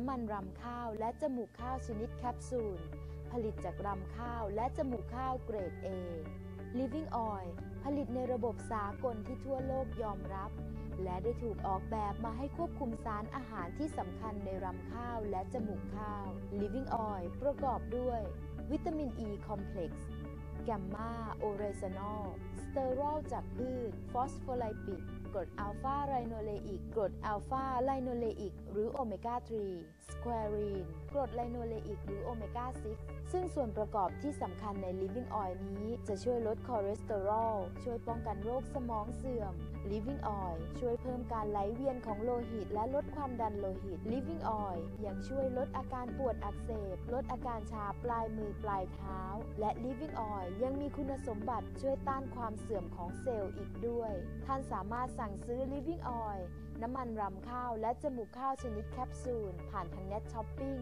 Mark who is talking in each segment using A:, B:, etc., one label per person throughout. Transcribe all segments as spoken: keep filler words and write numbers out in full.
A: ำมันรำข้าวและจมูกข้าวชนิดแคปซูลผลิตจากรำข้าวและจมูกข้าวเกรด เอ Living Oil ผลิตในระบบสากลที่ทั่วโลกยอมรับและได้ถูกออกแบบมาให้ควบคุมสารอาหารที่สำคัญในรำข้าวและจมูกข้าว Living Oil ประกอบด้วยวิตามิน E คอมเพล็กซ์แกมมาโอเรซานอลสเตอรอลจากพืชฟอสโฟไลปิดกรดอัลฟาไรโนเลอิกกรดอัลฟาไลโนเลอิกหรือโอเมก้า สาม สแควรีนกรดไลโนเลอิกหรือโอเมก้า หก ซึ่งส่วนประกอบที่สำคัญใน Living Oil นี้จะช่วยลดคอเลสเตอรอลช่วยป้องกันโรคสมองเสื่อม Living Oil ช่วยเพิ่มการไหลเวียนของโลหิตและลดความดันโลหิต Living Oil ยังช่วยลดอาการปวดอักเสบลดอาการชาปลายมือปลายเท้าและ Living Oil ยังมีคุณสมบัติช่วยต้านความเสื่อมของเซลล์อีกด้วยท่านสามารถสั่งซื้อ Living Oil น้ำมันรำข้าวและจมูกข้าวชนิดแคปซูลผ่านทาง Net Shopping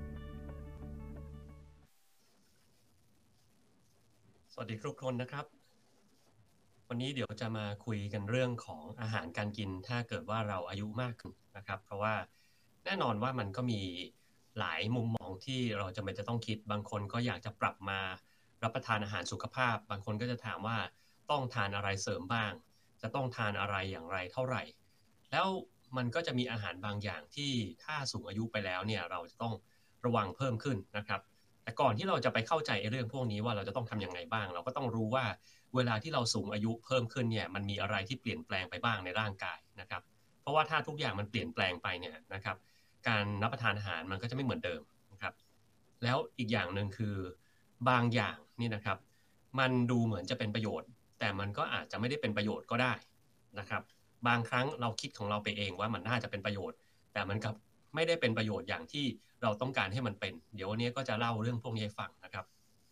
B: สวัสดีทุกคนนะครับวันนี้เดี๋ยวจะมาคุยกันเรื่องของอาหารการกินถ้าเกิดว่าเราอายุมากขึ้นนะครับเพราะว่าแน่นอนว่ามันก็มีหลายมุมมองที่เราจำเป็นจะต้องคิดบางคนก็อยากจะปรับมารับประทานอาหารสุขภาพบางคนก็จะถามว่าต้องทานอะไรเสริมบ้างจะต้องทานอะไรอย่างไรเท่าไหร่แล้วมันก็จะมีอาหารบางอย่างที่ถ้าสูงอายุไปแล้วเนี่ยเราจะต้องระวังเพิ่มขึ้นนะครับแต่ก่อนที่เราจะไปเข้าใจเรื่องพวกนี้ว่าเราจะต้องทำยังไงบ้างเราก็ต้องรู้ว่าเวลาที่เราสูงอายุเพิ่มขึ้นเนี่ยมันมีอะไรที่เปลี่ยนแปลงไปบ้างในร่างกายนะครับเพราะว่าถ้าทุกอย่างมันเปลี่ยนแปลงไปเนี่ยนะครับการรับประทานอาหารมันก็จะไม่เหมือนเดิมนะครับแล้วอีกอย่างหนึ่งคือบางอย่างนี่นะครับมันดูเหมือนจะเป็นประโยชน์แต่มันก็อาจจะไม่ได้เป็นประโยชน์ก็ได้นะครับบางครั้งเราคิดของเราไปเองว่ามันน่าจะเป็นประโยชน์แต่มันกับไม่ได้เป็นประโยชน์อย่างที่เราต้องการให้มันเป็นเดี๋ยววันนี้ก็จะเล่าเรื่องพวกนี้ให้ฟังนะครับ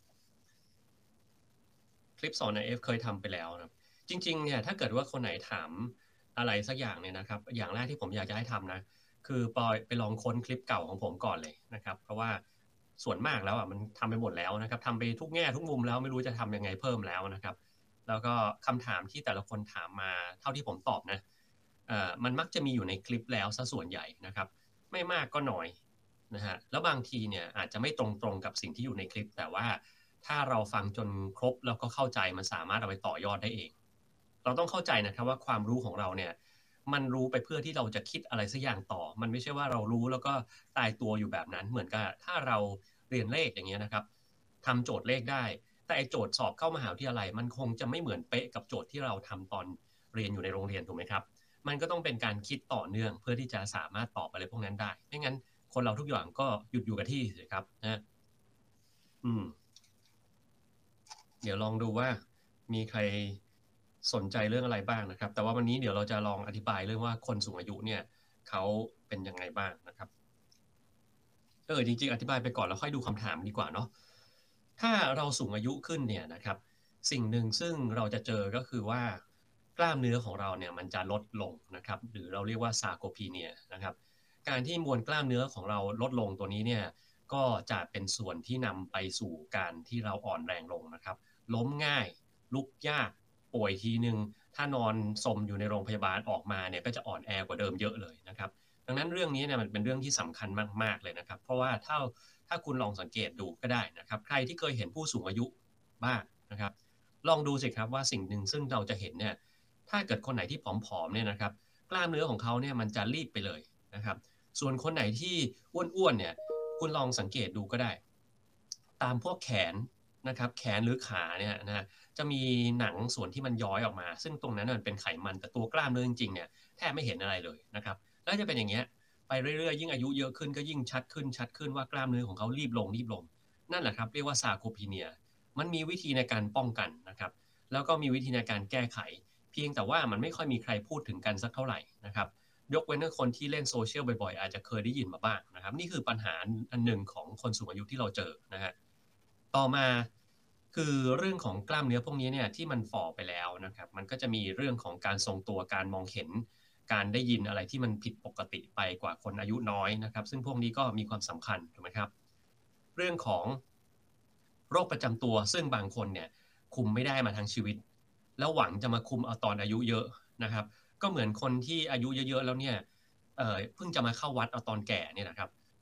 B: คลิปสอน ไอ เอฟ เคยทำไปแล้วนะจริงๆเนี่ยถ้าเกิดว่าคนไหนถามอะไรสักอย่างเนี่ยนะครับอย่างแรกที่ผมอยากจะให้ทำนะคือปอยไปลองค้นคลิปเก่าของผมก่อนเลยนะครับเพราะว่าส่วนมากแล้วอ่ะมันทำไปหมดแล้วนะครับทำไปทุกแง่ทุกมุมแล้วไม่รู้จะทำยังไงเพิ่มแล้วนะครับแล้วก็คำถามที่แต่ละคนถามมาเท่าที่ผมตอบนะเอ่อมันมักจะมีอยู่ในคลิปแล้วซะส่วนใหญ่นะครับไม่มากก็น้อยนะฮะแล้วบางทีเนี่ยอาจจะไม่ตรงๆกับสิ่งที่อยู่ในคลิปแต่ว่าถ้าเราฟังจนครบแล้วก็เข้าใจมันสามารถเอาไปต่อยอดได้เองเราต้องเข้าใจนะครับว่าความรู้ของเราเนี่ยมันรู้ไปเพื่อที่เราจะคิดอะไรสักอย่างต่อมันไม่ใช่ว่าเรารู้แล้วก็ตายตัวอยู่แบบนั้นเหมือนกับถ้าเราเรียนเลขอย่างเงี้ยนะครับทำโจทย์เลขได้แต่ไอโจทย์สอบเข้ามหาวิทยาลัยมันคงจะไม่เหมือนเป๊ะกับโจทย์ที่เราทำตอนเรียนอยู่ในโรงเรียนถูกไหมครับมันก็ต้องเป็นการคิดต่อเนื่องเพื่อที่จะสามารถตอบอะไรพวกนั้นได้ไม่งั้นคนเราทุกอย่างก็หยุดอยู่กับที่สิครับนะอืมเดี๋ยวลองดูว่ามีใครสนใจเรื่องอะไรบ้างนะครับแต่ว่าวันนี้เดี๋ยวเราจะลองอธิบายเรื่องว่าคนสูงอายุเนี่ยเขาเป็นยังไงบ้างนะครับเออจริงๆอธิบายไปก่อนแล้วค่อยดูคำถามดีกว่าเนาะถ้าเราสูงอายุขึ้นเนี่ยนะครับสิ่งหนึ่งซึ่งเราจะเจอก็คือว่ากล้ามเนื้อของเราเนี่ยมันจะลดลงนะครับหรือเราเรียกว่าซาร์โคพีเนียนะครับการที่มวลกล้ามเนื้อของเราลดลงตัวนี้เนี่ยก็จะเป็นส่วนที่นำไปสู่การที่เราอ่อนแรงลงนะครับล้มง่ายลุกยากป่วยทีนึงถ้านอนสมอยู่ในโรงพยาบาลออกมาเนี่ยก็จะอ่อนแอกว่าเดิมเยอะเลยนะครับดังนั้นเรื่องนี้เนี่ยมันเป็นเรื่องที่สำคัญมากๆเลยนะครับเพราะว่าถ้าถ้าคุณลองสังเกตดูก็ได้นะครับใครที่เคยเห็นผู้สูงอายุบ้างนะครับลองดูสิครับว่าสิ่งหนึ่งซึ่งเราจะเห็นเนี่ยถ้าเกิดคนไหนที่ผอมๆเนี่ยนะครับกล้ามเนื้อของเขาเนี่ยมันจะรีบไปเลยนะครับส่วนคนไหนที่อ้วนๆเนี่ยคุณลองสังเกตดูก็ได้ตามพวกแขนนะครับแขนหรือขาเนี่ยนะฮะจะมีหนังส่วนที่มันย้อยออกมาซึ่งตรงนั้นมันเป็นไขมันแต่ตัวกล้ามเนื้อจริงๆเนี่ยแทบไม่เห็นอะไรเลยนะครับแล้วจะเป็นอย่างเงี้ยไปเรื่อยๆยิ่งอายุเยอะขึ้นก็ยิ่งชัดขึ้นชัดขึ้นว่ากล้ามเนื้อของเขารีบลงรีบลงนั่นแหละครับเรียกว่าซาร์โคพีเนียมันมีวิธีในการป้องกันนะครับแล้วก็มีวิธีในการแก้ไขเพียงแต่ว่ามันไม่ค่อยมีใครพูดถึงกันสักเท่าไหร่นะครับยกเว้นคนที่เล่นโซเชียลบ่อยๆอาจจะเคยได้ยินมาบ้างนะครับนี่คือปัญหาอันหนึ่งของคนสูงอายุที่เราเจอนะฮะต่อมาคือเรื่องของกล้ามเนื้อพวกนี้เนี่ยที่มันฝ่อไปแล้วนะครับมันก็จะมีเรื่องของการทรงตัวการมองเห็นการได้ยินอะไรที่มันผิดปกติไปกว่าคนอายุน้อยนะครับซึ่งพวกนี้ก็มีความสำคัญถูกไหมครับเรื่องของโรคประจำตัวซึ่งบางคนเนี่ยคุมไม่ได้มาทั้งชีวิตแล้วหวังจะมาคุมเอาตอนอายุเยอะนะครับก็เหมือนคนที่อายุเยอะๆแล้วเนี่ยเอ่อเพิ่งจะมาเข้าวัดเอาตอนแก่เนี่ยนะครับ